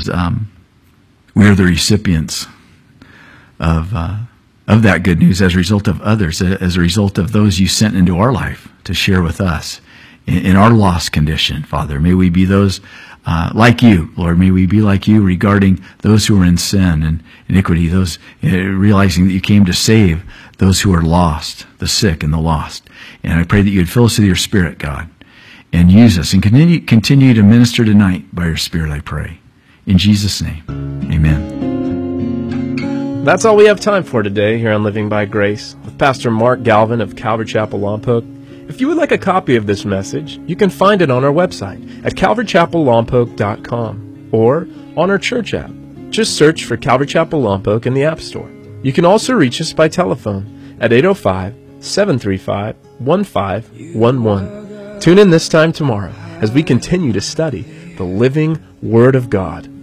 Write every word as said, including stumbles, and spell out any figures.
um, we are the recipients of uh, of that good news as a result of others, as a result of those you sent into our life to share with us in, in our lost condition, Father. May we be those uh, like you, Lord. May we be like you regarding those who are in sin and iniquity, those uh, realizing that you came to save those who are lost, the sick and the lost. And I pray that you would fill us with your Spirit, God, and use us and continue, continue to minister tonight by your Spirit, I pray. In Jesus' name, amen. That's all we have time for today here on Living by Grace with Pastor Mark Galvin of Calvary Chapel Lompoc. If you would like a copy of this message, you can find it on our website at calvary chapel lompoc dot com or on our church app. Just search for Calvary Chapel Lompoc in the App Store. You can also reach us by telephone at eight oh five, seven three five, one five one one. Tune in this time tomorrow as we continue to study the living Word of God.